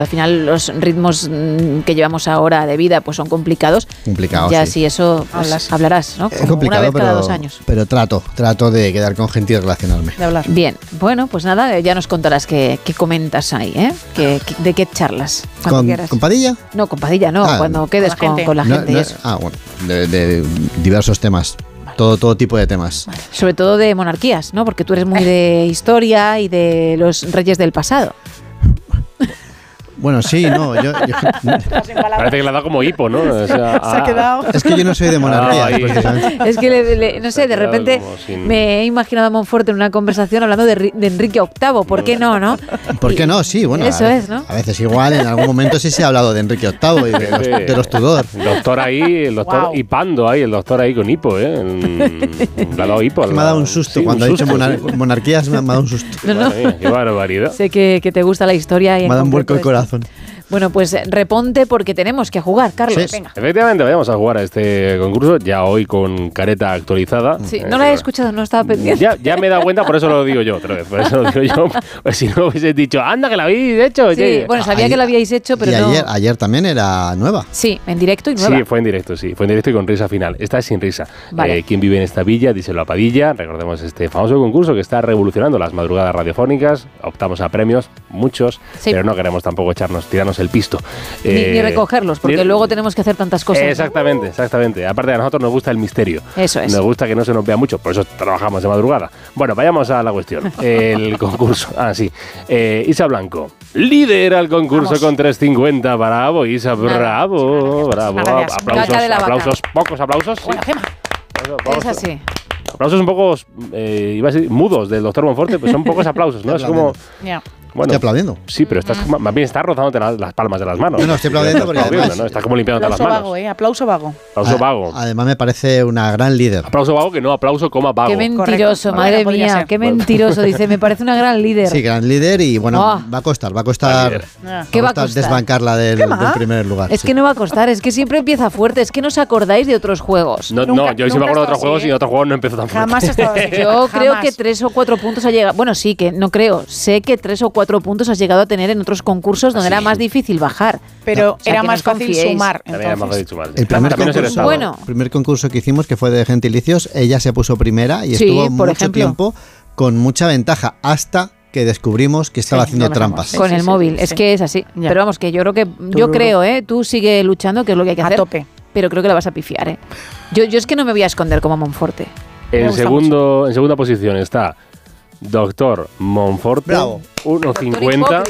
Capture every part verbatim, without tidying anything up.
Al final los ritmos que llevamos ahora de vida pues son complicados. Complicados, ya sí. si eso pues, hablarás, ¿no? Es complicado, una vez pero, cada dos años. Pero trato, trato de quedar con gente y relacionarme. De hablar. Bien, bueno, pues nada, ya nos contarás qué, qué comentas ahí, ¿eh? ¿Qué, qué, ¿De qué charlas? ¿Con, ¿Con Padilla? No, con Padilla no, ah, cuando quedes con la gente, con, con la gente no, no, y eso. Ah, bueno, de, de diversos temas. Vale. Todo, todo tipo de temas. Vale. Sobre todo de monarquías, ¿no? Porque tú eres muy de historia y de los reyes del pasado. Bueno, sí, no, yo... yo Parece que le ha dado como hipo, ¿no? O sea, Se ha quedado... Es que yo no soy de monarquía. Ah, precisamente. Es que, le, le, no sé, de repente sin... me he imaginado a Monfort en una conversación hablando de, de Enrique octavo. ¿Por qué no, no? ¿Por qué no? Sí, bueno. Eso a es, veces, ¿no? A veces igual, en algún momento sí se ha hablado de Enrique octavo y de los, de los Tudor. El doctor ahí, el doctor wow. hipando ahí, el doctor ahí con hipo, ¿eh? Le ha dado hipo. Me ha dado un susto. Sí, cuando un susto, ha dicho monar- sí. monarquías me ha dado un susto. No, no. Mía, qué barbaridad. Sé que, que te gusta la historia. Y me ha dado un vuelco el corazón. Bueno, pues reponte porque tenemos que jugar, Carlos. Sí. Venga. Efectivamente, vayamos a jugar a este concurso, ya hoy con careta actualizada. Sí, eh, no la he escuchado, no estaba pendiente. Ya, ya me he dado cuenta, por eso lo digo yo otra vez. Por eso lo digo yo. Pues si no hubiese dicho, anda, que la habéis hecho. Sí, oye. bueno, sabía ayer, que la habíais hecho, pero y no. Ayer, ayer también era nueva. Sí, en directo y nueva. Sí, fue en directo, sí. Fue en directo y con risa final. Esta es sin risa. Vale. Eh, ¿Quién vive en esta villa? Díselo a Padilla. Recordemos este famoso concurso que está revolucionando las madrugadas radiofónicas. Optamos a premios, muchos, sí. pero no queremos tampoco echarnos, tirarnos el pisto. Ni, eh, ni recogerlos, porque ni, luego tenemos que hacer tantas cosas. Exactamente, ¿no? exactamente. Aparte, a nosotros nos gusta el misterio. Eso es. Nos gusta que no se nos vea mucho, por eso trabajamos de madrugada. Bueno, vayamos a la cuestión. El concurso. Ah, sí. Eh, Isa Blanco lidera el concurso Vamos. con tres cincuenta. Bravo, Isa, bravo. Bravo. Aplausos, aplausos, pocos aplausos. Sí. Bueno, Gema. Es así. Aplausos un poco, eh, iba a decir, mudos del doctor Monforte, pues son pocos aplausos, ¿no? Es como... Yeah. Bueno, estoy aplaudiendo. Sí, pero estás, uh-huh. más bien estás rozándote las, las palmas de las manos. No, no, estoy aplaudiendo porque aplaudiendo, además, ¿no? Estás como limpiándote las manos. Vago, ¿eh? Aplauso vago. Aplauso a, vago. Además me parece una gran líder. Aplauso vago que no, aplauso coma vago. Qué mentiroso, Correcto. madre Bueno, mía, qué mentiroso. Dice, me parece una gran líder. Sí, gran líder y bueno, oh. va a costar, va a costar, ah. ¿Qué va a costar? desbancarla del, del primer lugar. Es sí. que no va a costar, es que siempre empieza fuerte, es que no os acordáis de otros juegos. No, nunca, no yo sí me acuerdo de otros juegos ¿eh? y otros juegos no empezó tan fuerte. Jamás he estado así. Yo creo que tres o cuatro puntos ha llegado. Bueno, sí, que no creo. Sé que tres o cuatro puntos has llegado a tener en otros concursos donde sí. era más difícil bajar. Pero no, o sea, era más fácil confiéis. sumar. Era más fácil sumar. El primer, concurso, bueno. primer concurso que hicimos, que fue de Gentilicios, ella se puso primera y sí, estuvo mucho ejemplo. tiempo con mucha ventaja hasta que descubrimos que estaba sí, haciendo trampas. Sí, con sí, el sí, móvil, sí, es sí. que es así. Ya. Pero vamos, que yo creo que, yo creo, ¿eh? Tú sigue luchando, que es lo que hay que a hacer. A tope. Pero creo que la vas a pifiar, ¿eh? Yo, yo es que no me voy a esconder como Monforte. En, segundo, en segunda posición está Doctor Monforte. Bravo. uno cincuenta.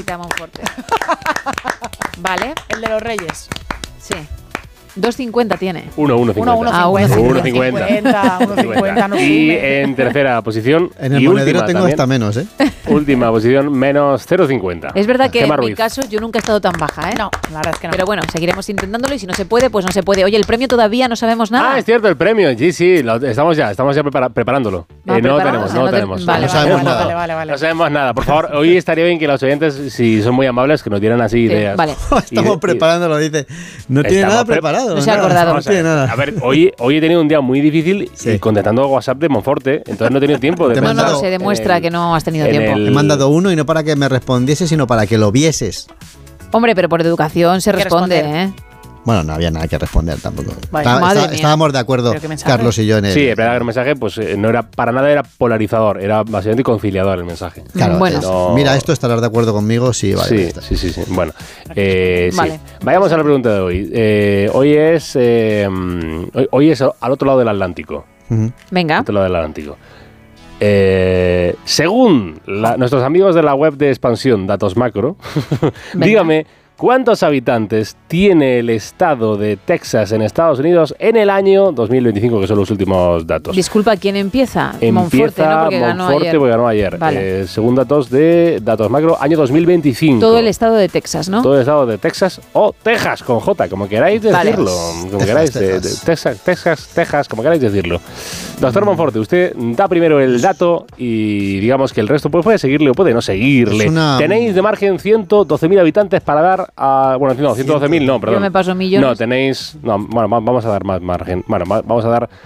Vale. El de los Reyes. Sí. dos cincuenta tiene. uno cincuenta. Ah, uno cincuenta. uno cincuenta. No y en tercera posición. En el y monedero tengo también, hasta menos, ¿eh? Última posición, menos cero cincuenta. Es verdad que Gemma en Ruiz. mi caso yo nunca he estado tan baja, ¿eh? No, la verdad es que no. Pero bueno, seguiremos intentándolo y si no se puede, pues no se puede. Oye, el premio todavía no sabemos nada. Ah, es cierto, el premio. Sí, sí, lo, estamos ya, estamos ya prepara, preparándolo. Ah, eh, no preparado, tenemos, o sea, no, no te, tenemos. Vale, no vale, sabemos vale, nada. Vale, vale, vale. No sabemos nada. Por favor, hoy estaría bien que los oyentes, si son muy amables, que nos dieran así sí, ideas. Vale. Estamos y, preparándolo, dice. No tiene nada pre preparado. No se ha acordado. No tiene nada. A ver, hoy, hoy he tenido un día muy difícil sí. y contestando WhatsApp de Monforte, entonces no he tenido tiempo de Te pensar. No, no, se demuestra el, que no has tenido tiempo. El... He mandado uno y no para que me respondiese, sino para que lo vieses. Hombre, pero por educación se responde, ¿eh? Bueno, no había nada que responder tampoco. Vale, Está, madre está, mía. Estábamos de acuerdo, Carlos y yo, en el... Sí, el primer mensaje pues eh, no era para nada era polarizador, era básicamente conciliador el mensaje. Claro, bueno. es, no... mira, esto estarás de acuerdo conmigo, sí, vale. Sí, sí, sí, sí. Bueno, eh, vale. sí. Vayamos a la pregunta de hoy. Eh, hoy es eh, hoy, hoy es al otro lado del Atlántico. Uh-huh. Venga. Al otro lado del Atlántico. Eh, según la, nuestros amigos de la web de expansión Datos Macro, dígame ¿cuántos habitantes tiene el estado de Texas en Estados Unidos en el año dos mil veinticinco, que son los últimos datos? Disculpa, ¿quién empieza? Empieza Monforte, ¿no? Porque ganó Monforte, ayer. porque ganó ayer. Vale. Eh, según datos de Datos Macro, año dos mil veinticinco. Todo el estado de Texas, ¿no? Todo el estado de Texas o Texas, con J, como queráis decirlo. Vale. Como Texas, queráis, Texas. De, de, Texas, Texas, Texas, como queráis decirlo. Doctor Monforte, usted da primero el dato y digamos que el resto pues, puede seguirle o puede no seguirle. Una... Tenéis de margen ciento doce mil habitantes para dar a... Bueno, no, ciento doce mil no, perdón. Yo me paso millones. No, tenéis... No, bueno, vamos a dar más margen. Bueno, vamos a dar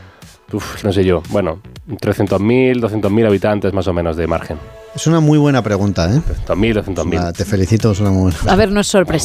Uf, no sé yo. Bueno, trescientos mil, doscientos mil habitantes más o menos de margen. Es una muy buena pregunta, ¿eh? trescientos mil, doscientos mil. Te felicito, es una muy buena pregunta. A ver, no es sorpresa.